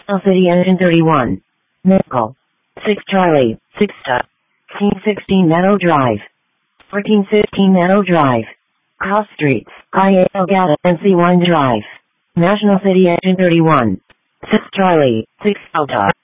National City Engine 31. Nickel. 6 Charlie, 6 Stop. 1416 Meadow Drive. 1415 Meadow Drive. Cross Streets, IA Elgato NC1 Drive. National City Engine 31. 6 Charlie, 6 Delta.